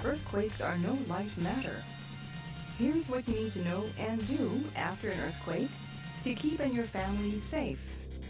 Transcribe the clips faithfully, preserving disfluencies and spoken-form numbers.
Earthquakes are no light matter. Here's what you need to know and do after an earthquake to keep and your family safe.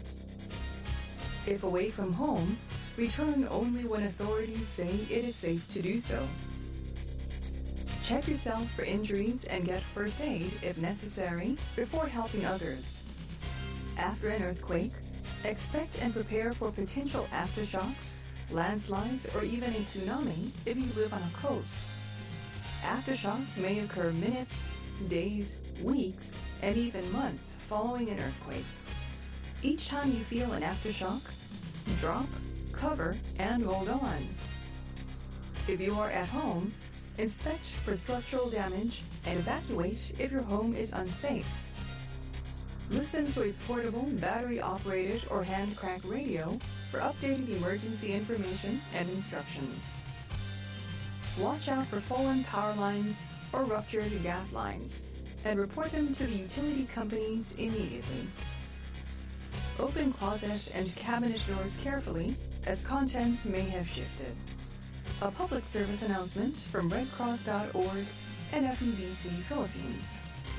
If away from home, return only when authorities say it is safe to do so. Check yourself for injuries and get first aid if necessary before helping others. After an earthquake, expect and prepare for potential aftershocks, landslides, or even a tsunami if you live on a coast. Aftershocks may occur minutes, days, weeks, and even months following an earthquake. Each time you feel an aftershock, drop, cover, and hold on. If you are at home, inspect for structural damage and evacuate if your home is unsafe. Listen to a portable, battery-operated, or hand-crank radio for updated emergency information and instructions. Watch out for fallen power lines or ruptured gas lines and report them to the utility companies immediately. Open closet and cabinet doors carefully as contents may have shifted. A public service announcement from red cross dot org and F E B C Philippines.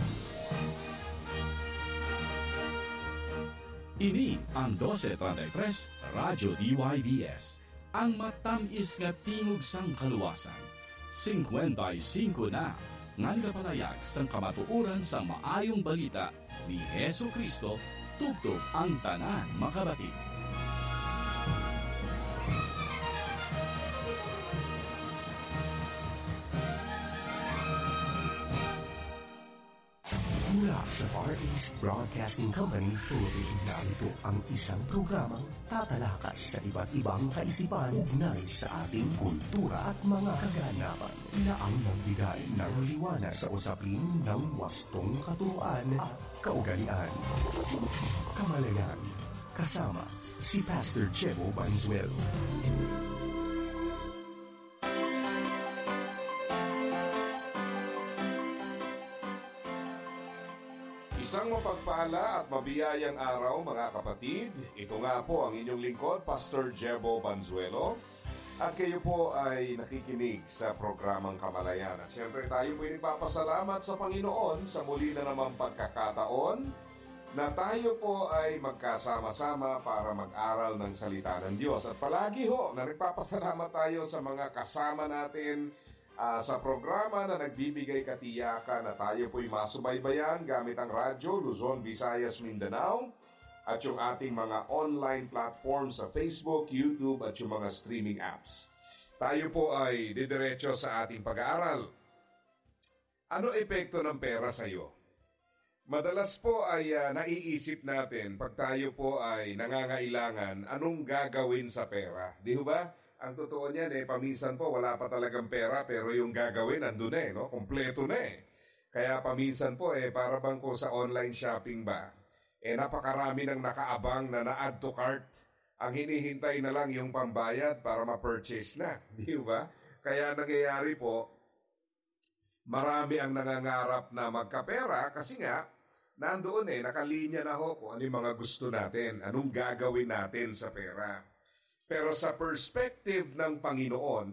Ini ang twelve thirty-three Radyo D Y V S, ang matamis nga tingog sang kaluwasan. fifty-five na, ngan kapalayag sang kamatuuran sang maayong balita ni Hesu Kristo, tugtog ang tanan makabati. Mula sa Far East Broadcasting Company, Philippines. Narito ang isang programang tatalakas sa iba't ibang kaisipan ugnay sa ating kultura at mga kaganapan na ang nagbigay ng liwanag sa usapin ng wastong katuruan at kaugalian. Kamalayan, kasama si Pastor Jebo Banzuelo. Isang mapagpala at mabiyayang araw mga kapatid. Ito nga po ang inyong lingkod, Pastor Jebo Banzuelo. At kayo po ay nakikinig sa programang Kamalayan. At syempre tayo po ay nagpapasalamat sa Panginoon sa muli na namang pagkakataon na tayo po ay magkasama-sama para mag-aral ng salita ng Diyos. At palagi ho na nagpapasalamat tayo sa mga kasama natin Uh, sa programa na nagbibigay katiyakan na tayo po'y masubaybayan gamit ang radyo, Luzon, Visayas, Mindanao at yung ating mga online platforms sa Facebook, YouTube at yung mga streaming apps. Tayo po ay didiretso sa ating pag-aaral. Ano epekto ng pera sa iyo? Madalas po ay uh, naiisip natin pag tayo po ay nangangailangan anong gagawin sa pera. Di ba? Ang totoo niyan eh, paminsan po wala pa talagang pera pero yung gagawin nandun eh, no? Kompleto na eh. Kaya paminsan po eh, para bang ko sa online shopping ba, eh napakarami ng nakaabang na na-add to cart. Ang hinihintay na lang yung pambayad para ma-purchase na, di ba? Kaya nangyayari po, marami ang nangangarap na magkapera kasi nga, nandoon eh, nakalinya na ho kung ano yung mga gusto natin, anong gagawin natin sa pera. Pero sa perspective ng Panginoon,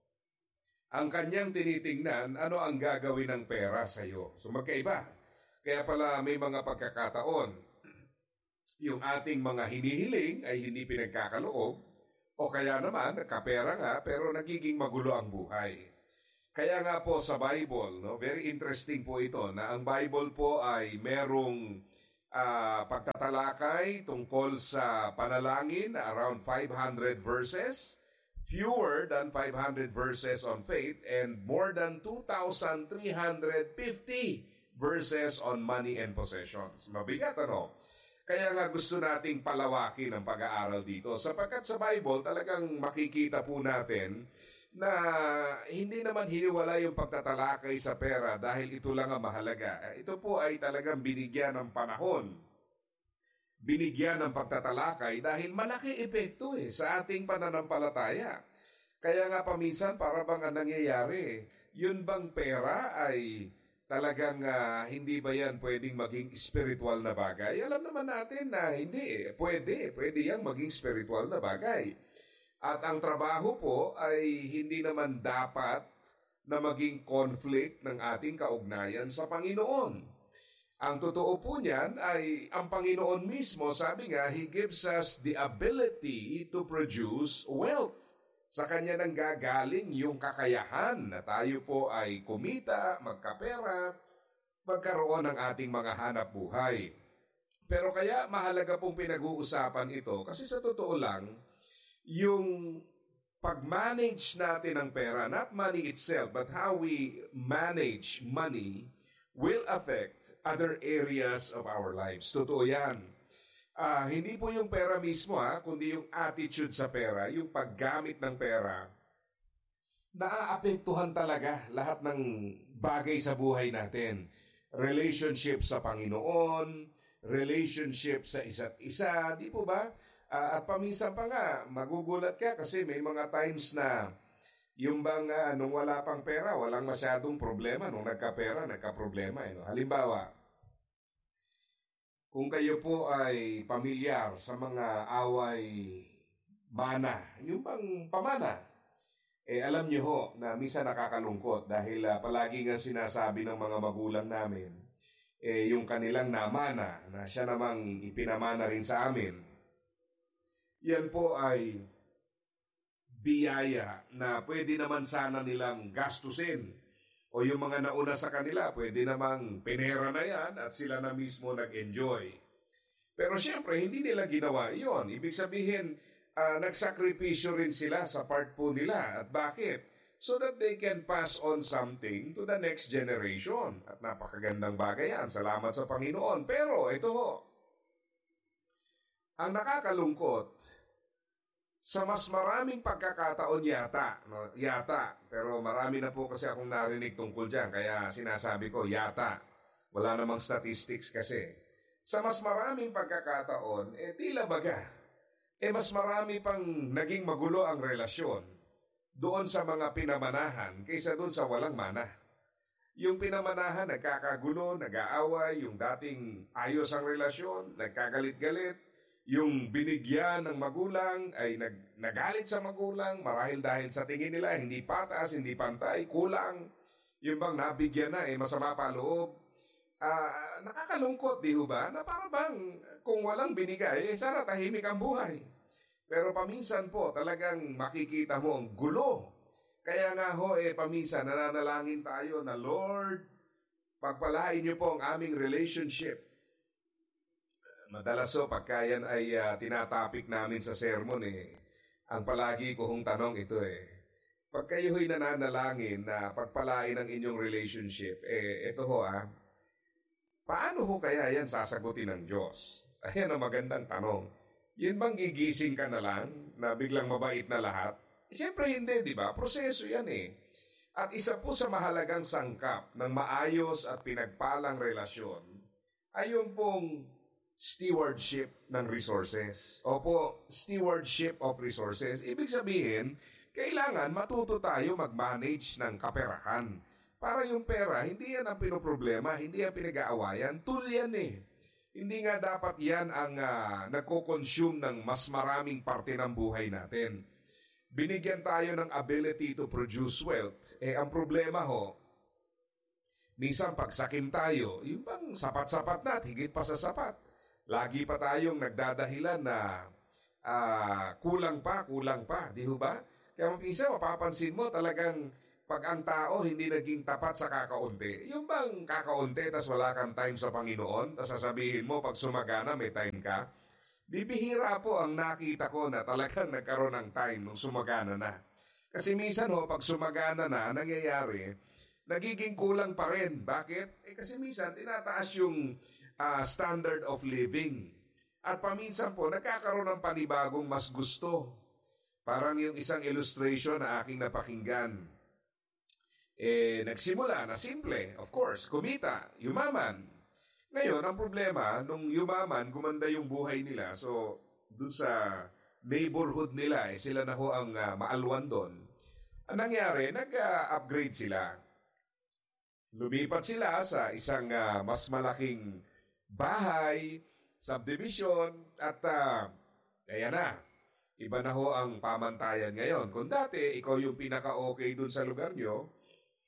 ang kanyang tinitingnan, ano ang gagawin ng pera sa iyo. So magkaiba. Kaya pala may mga pagkakataon, yung ating mga hinihiling ay hindi pinagkakaloob, o kaya naman, kapera nga, pero nagiging magulo ang buhay. Kaya nga po sa Bible, no, very interesting po ito, na ang Bible po ay merong Uh, pagtatalakay tungkol sa panalangin, around five hundred verses, fewer than five hundred verses on faith, and more than two thousand three hundred fifty verses on money and possessions. Mabigat, ano? Kaya nga gusto nating palawakin ang pag-aaral dito sapagkat sa Bible talagang makikita po natin na hindi naman hiniwala yung pagtatalakay sa pera dahil ito lang ang mahalaga. Ito po ay talagang binigyan ng panahon, binigyan ng pagtatalakay dahil malaki epekto eh sa ating pananampalataya. Kaya nga paminsan para bang ang nangyayari, yun bang pera ay talagang uh, hindi ba yan pwedeng maging spiritual na bagay? Alam naman natin na hindi eh. Pwede, pwede yan maging spiritual na bagay. At ang trabaho po ay hindi naman dapat na maging conflict ng ating kaugnayan sa Panginoon. Ang totoo po niyan ay ang Panginoon mismo, sabi nga, He gives us the ability to produce wealth. Sa Kanya nang gagaling yung kakayahan na tayo po ay kumita, magkapera, magkaroon ng ating mga hanap buhay. Pero kaya mahalaga pong pinag-uusapan ito kasi sa totoo lang, yung pag-manage natin ng pera, not money itself, but how we manage money will affect other areas of our lives. Totoo yan. Uh, hindi po yung pera mismo, ha, kundi yung attitude sa pera, yung paggamit ng pera, naaapektuhan talaga lahat ng bagay sa buhay natin. Relationship sa Panginoon, relationship sa isa't isa, di po ba? Uh, at paminsan pa nga, magugulat ka kasi may mga times na yung bang uh, nung wala pang pera, walang masyadong problema. Nung nagka-pera, nagka-problema. Eh, no? Halimbawa, kung kayo po ay pamilyar sa mga away mana, yung bang pamana, eh alam nyo ho na minsan nakakalungkot dahil uh, palagi nga sinasabi ng mga magulang namin, eh yung kanilang namana na siya namang ipinamana rin sa amin, yan po ay biyaya na pwede naman sana nilang gastusin. O yung mga nauna sa kanila, pwede namang pinera na yan at sila na mismo nag-enjoy. Pero siyempre, hindi nila ginawa iyon. Ibig sabihin, uh, nagsakripisyo rin sila sa part po nila. At bakit? So that they can pass on something to the next generation. At napakagandang bagay yan. Salamat sa Panginoon. Pero ito ho, ang nakakalungkot, sa mas maraming pagkakataon yata, no? yata, pero marami na po kasi akong narinig tungkol dyan, kaya sinasabi ko yata, wala namang statistics kasi. Sa mas maraming pagkakataon, eh tila baga, eh mas marami pang naging magulo ang relasyon doon sa mga pinamanahan kaysa doon sa walang mana. Yung pinamanahan, nagkakagulo, nag-aaway, yung dating ayos ang relasyon, nagkagalit-galit, yung binigyan ng magulang ay nag, nagalit sa magulang marahil dahil sa tingin nila hindi patas, hindi pantay, kulang. Yung bang nabigyan na eh masama pa loob. Uh, nakakalungkot, di ba? Na para bang kung walang binigay, eh sana tahimik ang buhay. Pero paminsan po talagang makikita mo ang gulo. Kaya nga ho eh paminsan nananalangin tayo na Lord, pagpalain niyo po ang aming relationship. Madalas so, pagka yan ay uh, tinatapik namin sa sermon eh, ang palagi ko hong tanong ito eh, pag kayo ho'y nananalangin na pagpalain ang inyong relationship, eh, ito ho ah, paano ho kaya yan sasagutin ng Diyos? Ayan ang magandang tanong. Yun bang gigising ka na lang, na biglang mabait na lahat? Siyempre hindi, di ba? Proseso yan eh. At isa po sa mahalagang sangkap ng maayos at pinagpalang relasyon, ay yung pong stewardship ng resources. Opo, stewardship of resources. Ibig sabihin, kailangan matuto tayo mag-manage ng kaperahan. Para yung pera, hindi yan ang pinoproblema, hindi yan pinag-aawayan, tool yan eh. Hindi nga dapat yan ang uh, nagko-consume ng mas maraming parte ng buhay natin. Binigyan tayo ng ability to produce wealth. Eh, ang problema ho, minsan pagsakim tayo, yung bang sapat-sapat na, higit pa sa sapat. Lagi pa tayong nagdadahilan na uh, kulang pa, kulang pa, di ba? Kaya minsan mapapansin mo talagang pag ang tao hindi naging tapat sa kakaunti, yung bang kakaunti tas wala kang time sa Panginoon, tas sasabihin mo pag sumagana may time ka, bibihira po ang nakita ko na talagang nagkaroon ng time nung sumagana na. Kasi minsan ho, pag sumagana na, nangyayari, nagiging kulang pa rin. Bakit? Eh kasi minsan tinataas yung Uh, standard of living. At paminsan po, nagkakaroon ng panibagong mas gusto. Parang yung isang illustration na aking napakinggan. Eh, nagsimula na simple, of course, kumita, yumaman. Ngayon, ang problema, nung yumaman, gumanda yung buhay nila. So, dun sa neighborhood nila, eh, sila na ho ang uh, maalwan doon. Ang nangyari, nag-upgrade uh, sila. Lumipat sila sa isang uh, mas malaking bahay, subdivision, at uh, kaya na, iba na ho ang pamantayan ngayon. Kung dati, ikaw yung pinaka-okay dun sa lugar nyo,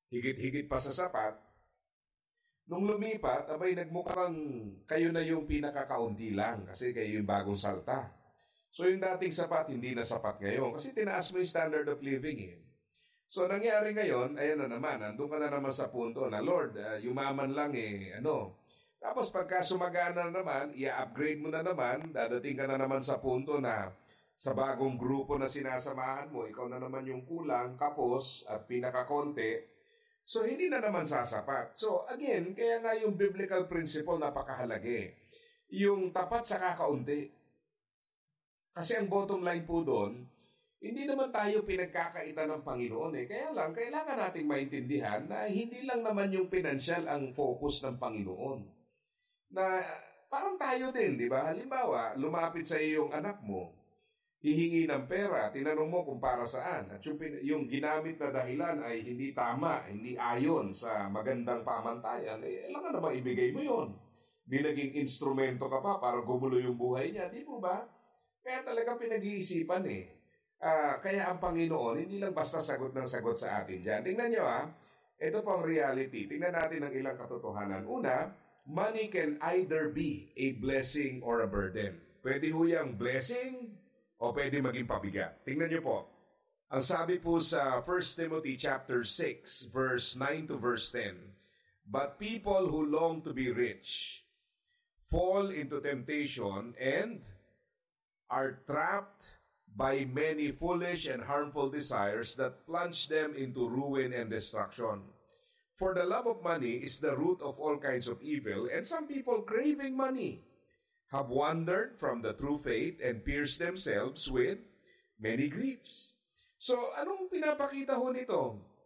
higit-higit pa sa sapat, nung lumipat, abay nagmukhang kayo na yung pinakakaunti lang kasi kayo yung bagong salta. So yung dating sapat, hindi na sapat ngayon kasi tinaas mo yung standard of living eh. So nangyari ngayon, ayan na naman, nandun ka na naman sa punto na, Lord, uh, yumaman lang eh, ano. Tapos pagka sumagana na naman, i-upgrade mo na naman, dadating ka na naman sa punto na sa bagong grupo na sinasamahan mo, ikaw na naman yung kulang, kapos at pinakakonti. So hindi na naman sasapat. So again, kaya nga yung biblical principle napakahalagi. Yung tapat sa kakaunti. Kasi ang bottom line po doon, hindi naman tayo pinagkakaitan ng Panginoon eh. Kaya lang, kailangan nating maintindihan na hindi lang naman yung pinansyal ang focus ng Panginoon. Na parang tayo din, di ba? Halimbawa, lumapit sa iyo yung anak mo, hihingi ng pera, tinanong mo kung para saan. At yung, yung ginamit na dahilan ay hindi tama, hindi ayon sa magandang pamantayan, eh, alam ka naman ibigay mo yon. Di naging instrumento ka pa para gumulo yung buhay niya, di po ba? Kaya talaga pinag-iisipan eh. Uh, kaya ang Panginoon, hindi lang basta sagot ng sagot sa atin dyan. Tingnan nyo ha, ito po ang reality. Tingnan natin ang ilang katotohanan. Una, money can either be a blessing or a burden. Pwede ho yung blessing o pwede maging pabigat. Tingnan nyo po. Ang sabi po sa First Timothy chapter six, verse nine to verse ten, but people who long to be rich fall into temptation and are trapped by many foolish and harmful desires that plunge them into ruin and destruction. For the love of money is the root of all kinds of evil, and some people craving money have wandered from the true faith and pierced themselves with many griefs. So, anong pinapakita ho nito?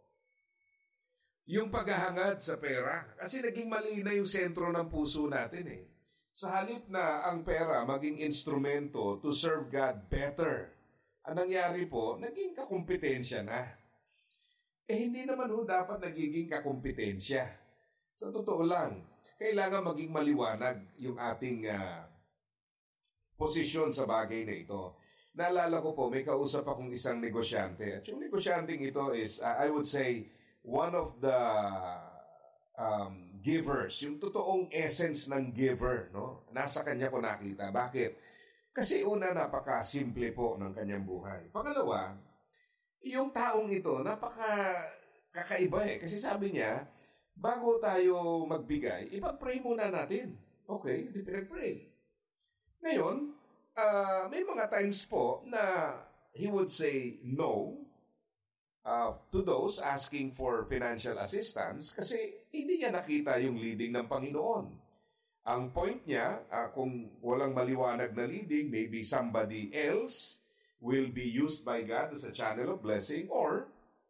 Yung paghahangad sa pera. Kasi naging mali na yung sentro ng puso natin eh. Sa halip na ang pera maging instrumento to serve God better, ang nangyari po, naging kakumpetensya na. Eh hindi naman ho dapat nagiging kakumpetensya. Sa totoo lang, kailangan maging maliwanag yung ating uh, posisyon sa bagay na ito. Naalala ko po, may kausap akong isang negosyante. At yung negosyanteng ito is, uh, I would say, one of the um, givers, yung totoong essence ng giver, no? Nasa kanya ko nakita. Bakit? Kasi una, napaka-simple po ng kanyang buhay. Pangalawa, yung taong ito, napaka-kakaiba eh. Kasi sabi niya, bago tayo magbigay, ipag-pray muna natin. Okay, di pinag-pray. Ngayon, uh, may mga times po na he would say no Uh, to those asking for financial assistance kasi hindi niya nakita yung leading ng Panginoon. Ang point niya, uh, kung walang maliwanag na leading, maybe somebody else will be used by God as a channel of blessing, or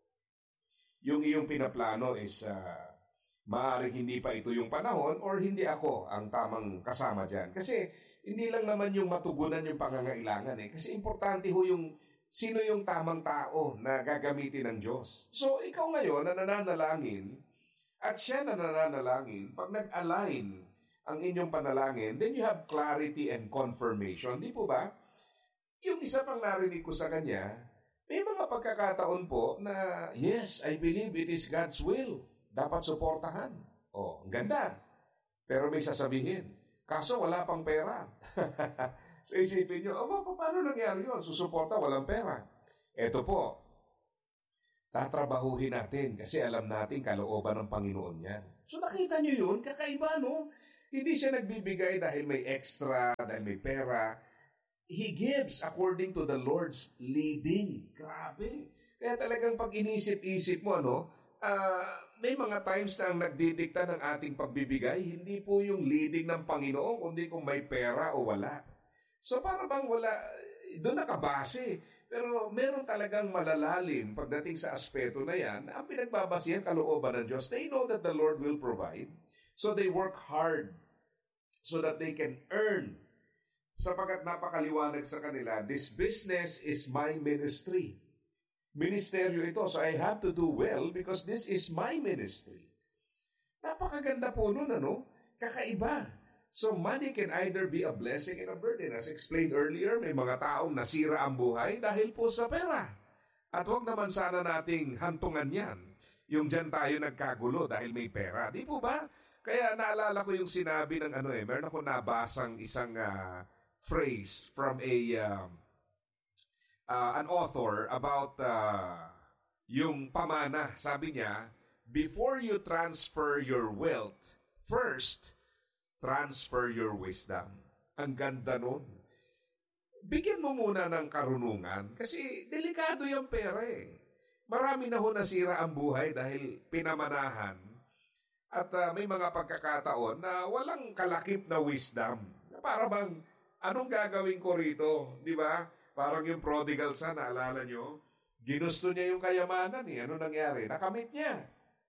yung iyong pinaplano is uh, maaaring hindi pa ito yung panahon or hindi ako ang tamang kasama dyan. Kasi hindi lang naman yung matugunan yung pangangailangan eh. Kasi importante ho yung sino yung tamang tao na gagamitin ng Diyos. So, ikaw ngayon na nananalangin at siya na nananalangin, pag nag-align ang inyong panalangin, then you have clarity and confirmation. Di po ba? Yung isa pang narinig ko sa kanya, may mga pagkakataon po na, yes, I believe it is God's will. Dapat suportahan. Oh, ganda. Pero may sasabihin, kaso wala pang pera. So isipin nyo, oh, paano nangyari yun? Susuporta, walang pera. Eto po, tatrabahuhin natin kasi alam natin kalooban ng Panginoon yan. So nakita nyo yun, kakaiba no? Hindi siya nagbibigay dahil may extra, dahil may pera. He gives according to the Lord's leading. Grabe. Kaya talagang pag inisip-isip mo, ano, uh, may mga times na ang nagdidikta ng ating pagbibigay, hindi po yung leading ng Panginoon, kundi kung may pera o wala. So para bang wala, doon nakabase. Pero meron talagang malalalim pagdating sa aspeto na yan, ang pinagbabasihan kalooban ng Diyos. They know that the Lord will provide. So they work hard so that they can earn. Sapagkat napakaliwanag sa kanila, this business is my ministry. Ministeryo ito, so I have to do well because this is my ministry. Napakaganda po nun, ano? Kakaiba. So money can either be a blessing and a burden. As explained earlier, may mga taong nasira ang buhay dahil po sa pera. At huwag naman sana nating hantungan yan. Yung dyan tayo nagkagulo dahil may pera. Di po ba? Kaya naalala ko yung sinabi ng ano eh, meron ako nabasang isang uh, phrase from a uh, uh, an author about uh, yung pamana. Sabi niya, before you transfer your wealth, first, transfer your wisdom. Ang ganda nun. Bigyan mo muna ng karunungan kasi delikado yung pera eh. Marami na ho nasira ang buhay dahil pinamanahan at uh, may mga pagkakataon na walang kalakip na wisdom. Para bang, anong gagawin ko rito? Di ba? Parang yung prodigal son, naalala nyo? Ginusto niya yung kayamanan eh. Ano nangyari? Nakamit niya.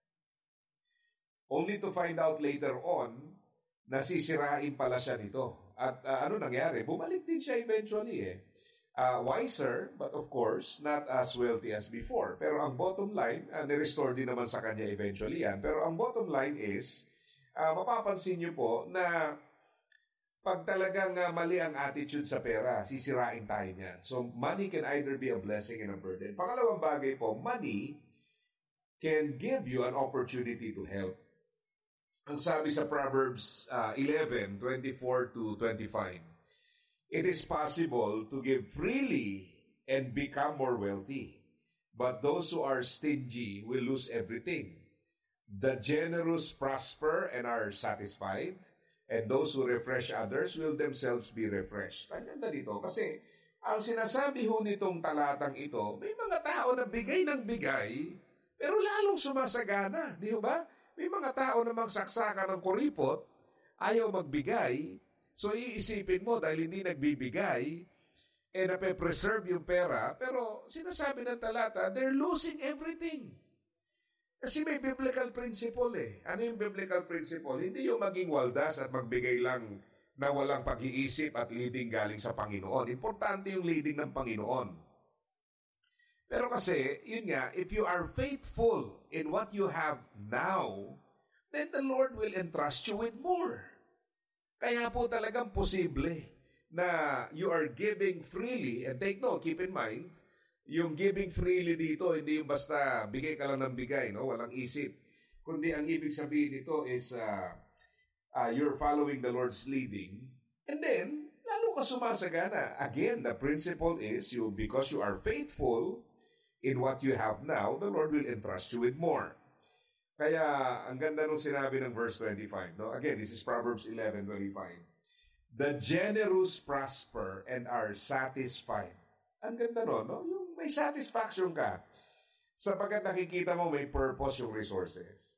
Only to find out later on, nasisirain pala siya nito. At uh, ano nangyari? Bumalik din siya eventually eh. Uh, wiser, but of course, not as wealthy as before. Pero ang bottom line, uh, nirestore din naman sa kanya eventually yan. Pero ang bottom line is, uh, mapapansin niyo po na pag talagang uh, mali ang attitude sa pera, sisirain tayo niyan. So, money can either be a blessing and a burden. Pangalawang bagay po, money can give you an opportunity to help. Ang sabi sa Proverbs uh, eleven, twenty-four to twenty-five, it is possible to give freely and become more wealthy, but those who are stingy will lose everything. The generous prosper and are satisfied, and those who refresh others will themselves be refreshed. Ang ganda dito kasi ang sinasabi ho nitong talatang ito, may mga tao na bigay ng bigay, pero lalong sumasagana, di ba? May mga tao namang saksakan ng kuripot, ayaw magbigay. So, iisipin mo dahil hindi nagbibigay, eh nape-preserve yung pera, pero sinasabi ng talata, they're losing everything. Kasi may biblical principle eh. Ano yung biblical principle? Hindi yung maging waldas at magbigay lang na walang pag-iisip at leading galing sa Panginoon. Importante yung leading ng Panginoon. Pero kasi, yun nga, if you are faithful in what you have now, then the Lord will entrust you with more. Kaya po talagang posible na you are giving freely. And take note, keep in mind, yung giving freely dito, hindi yung basta bigay ka lang ng bigay, no? Walang isip. Kundi ang ibig sabihin nito is uh, uh, you're following the Lord's leading. And then, lalo ka sumasagana. Again, the principle is, you because you are faithful in what you have now, the Lord will entrust you with more. Kaya, ang ganda nung sinabi ng verse twenty-five. No? Again, this is Proverbs eleven twenty-five. The generous prosper and are satisfied. Ang ganda nun, no? Yung may satisfaction ka. Sapagkat nakikita mo may purpose yung resources.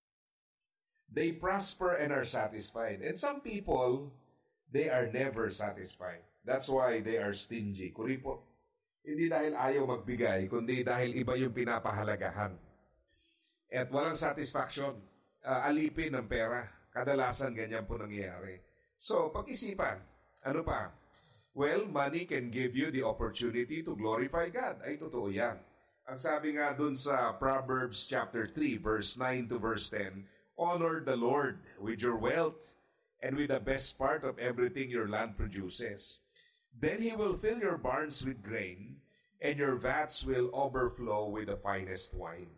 They prosper and are satisfied. And some people, they are never satisfied. That's why they are stingy. Kuripot. Hindi dahil ayaw magbigay, kundi dahil iba yung pinapahalagahan. At walang satisfaction, uh, alipin ng pera. Kadalasan ganyan po nangyayari. So, pag-isipan, ano pa? Well, money can give you the opportunity to glorify God. Ay, totoo yan. Ang sabi nga dun sa Proverbs chapter three, verse nine to verse ten, honor the Lord with your wealth and with the best part of everything your land produces. Then He will fill your barns with grain, and your vats will overflow with the finest wine.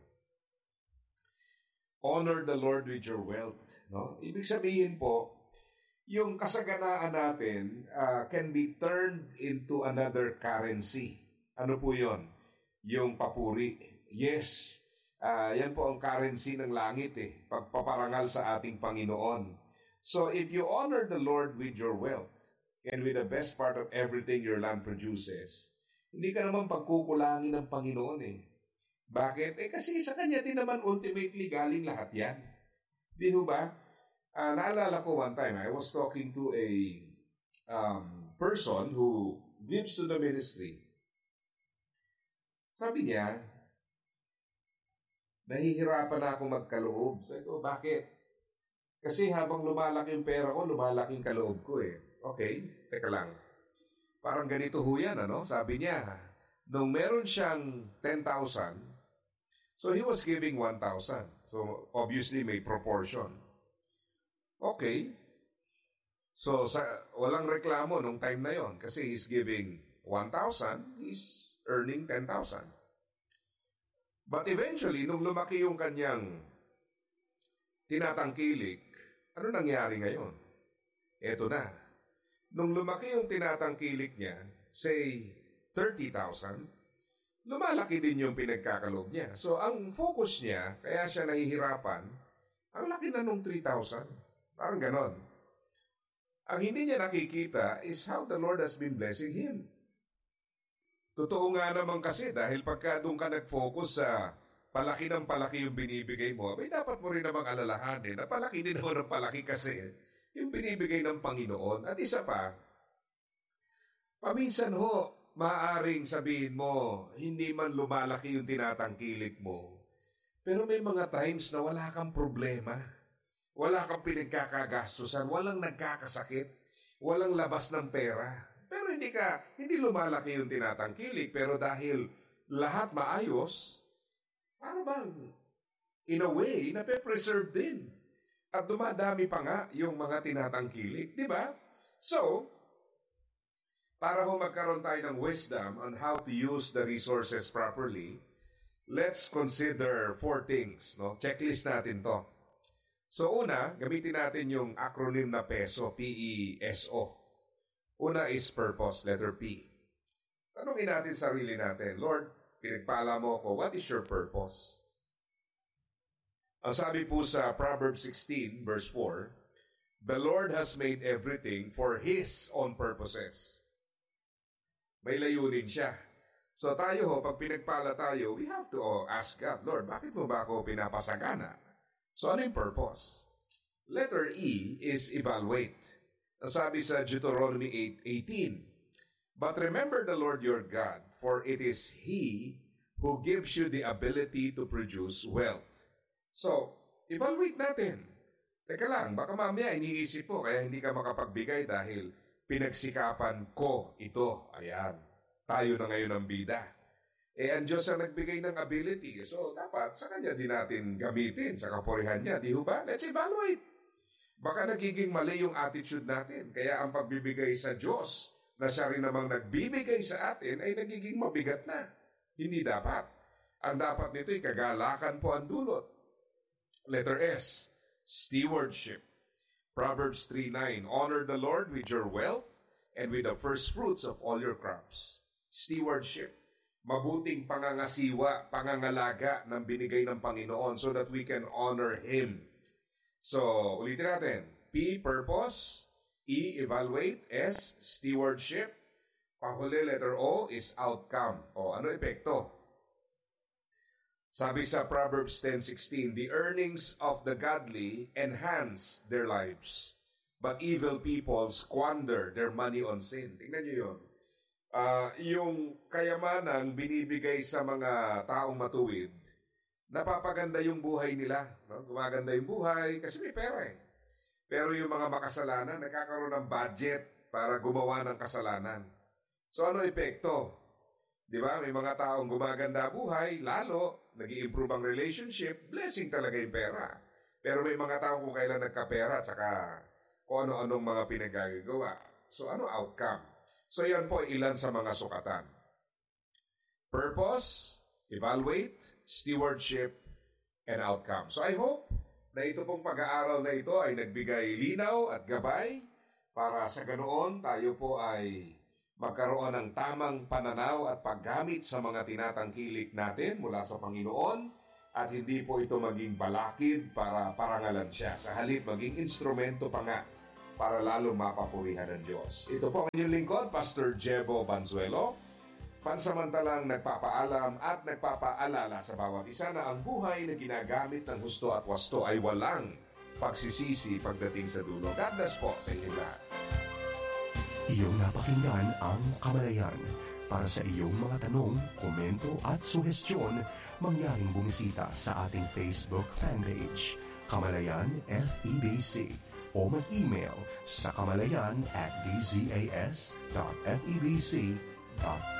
Honor the Lord with your wealth. No? Ibig sabihin po, yung kasaganaan natin uh, can be turned into another currency. Ano po yon? Yung papuri. Yes, uh, yan po ang currency ng langit eh. Pagpaparangal sa ating Panginoon. So if you honor the Lord with your wealth, and with the best part of everything your land produces, hindi ka naman pagkukulangin ng Panginoon eh. Bakit? Eh kasi sa Kanya din naman ultimately galing lahat yan. Di ba? Uh, naalala ko one time, I was talking to a um, person who gives to the ministry. Sabi niya, nahihirapan na akong magkaloob. Sabi ko, bakit? Kasi habang lumalaki yung pera ko, lumalaki yung kaloob ko eh. Okay, teka lang. Parang ganito ho yan, ano? Sabi niya, nung meron siyang ten thousand, so he was giving one thousand. So obviously may proportion. Okay. So sa, walang reklamo nung time na yon kasi he's giving one thousand, he's earning ten thousand. But eventually, nung lumaki yung kanyang tinatangkilik, ano nangyari ngayon? Eto na. Nung lumaki yung tinatangkilik niya, say thirty thousand, lumalaki din yung pinagkakaloob niya. So, ang focus niya, kaya siya nahihirapan, ang laki na nung three thousand. Parang ganon. Ang hindi niya nakikita is how the Lord has been blessing him. Totoo nga naman kasi dahil pagka doon ka nag-focus sa palaki ng palaki yung binibigay mo, may dapat mo rin namang alalahanin na palaki din naman ng palaki kasi yung binibigay ng Panginoon. At isa pa, paminsan ho, maaaring sabihin mo, hindi man lumalaki yung tinatangkilik mo, pero may mga times na wala kang problema, wala kang pinagkakagastusan, walang nagkakasakit, walang labas ng pera. Pero hindi ka, hindi lumalaki yung tinatangkilik, pero dahil lahat maayos, para bang, in a way, nape-preserve din. At dumadami pa nga yung mga tinatangkilik, di ba? So, para ho magkaroon tayo ng wisdom on how to use the resources properly, let's consider four things. No? Checklist natin to. So una, gamitin natin yung acronym na PESO, P E S O. Una is purpose, letter P. Tanungin natin sarili natin, Lord, pinagpala mo ako, what is your purpose? Ang sabi po sa Proverbs sixteen, verse four, the Lord has made everything for His own purposes. May layunin siya. So tayo ho, pag pinagpala tayo, we have to oh, ask God, Lord, bakit mo ba ako pinapasagana? So ano yung purpose? Letter E is evaluate. Ang sabi sa Deuteronomy eight eighteen, but remember the Lord your God, for it is He who gives you the ability to produce wealth. So, evaluate natin. Teka lang, baka mamaya iniisip po kaya hindi ka makapagbigay dahil pinagsikapan ko ito. Ayan, tayo na ngayon ang bida. Eh, ang Diyos ang nagbigay ng ability. So, dapat sa Kanya din natin gamitin sa kapurihan niya. Di ba? Let's evaluate. Baka nagiging mali yung attitude natin. Kaya ang pagbibigay sa Diyos na siya rin namang nagbibigay sa atin ay nagiging mabigat na. Hindi dapat. Ang dapat nito ay kagalakan po ang dulot. Letter S, stewardship. Proverbs three nine, honor the Lord with your wealth and with the first fruits of all your crops. Stewardship. Mabuting pangangasiwa, pangangalaga ng binigay ng Panginoon so that we can honor Him. So, ulitin natin. P, purpose. E, evaluate. S, stewardship. Panghuli, letter O, is outcome. O, ano epekto? Sabi sa Proverbs ten sixteen, the earnings of the godly enhance their lives, but evil people squander their money on sin. Tingnan nyo yun. Uh, yung kayamanang binibigay sa mga taong matuwid, napapaganda yung buhay nila. No? Gumaganda yung buhay kasi may pera eh. Pero yung mga makasalanan, nagkakaroon ng budget para gumawa ng kasalanan. So ano epekto? Di ba? May mga taong gumaganda buhay, lalo, nag-i-improve ang relationship, blessing talaga yung pera. Pero may mga taong kung kailan nagkapera at saka kung ano-anong mga pinagagawa. So ano outcome? So yan po ilan sa mga sukatan. Purpose, evaluate, stewardship, and outcome. So I hope na ito pong pag-aaral na ito ay nagbigay linaw at gabay para sa ganoon tayo po ay magkaroon ng tamang pananaw at paggamit sa mga tinatangkilik natin mula sa Panginoon at hindi po ito maging balakid para parangalan siya. Sa halip, maging instrumento pa nga para lalong mapapurihan ng Diyos. Ito po ang inyong lingkod, Pastor Jebo Banzuelo, pansamantalang nagpapaalam at nagpapaalala sa bawat isa na ang buhay na ginagamit ng husto at wasto ay walang pagsisisi pagdating sa dulo. God bless po sa inyo lahat. Iyong napakinggan ang Kamalayan. Para sa iyong mga tanong, komento at sugestyon, mangyaring bumisita sa ating Facebook fanpage, Kamalayan F E B C, o mag-email sa kamalayan at d z a s dot f e b c dot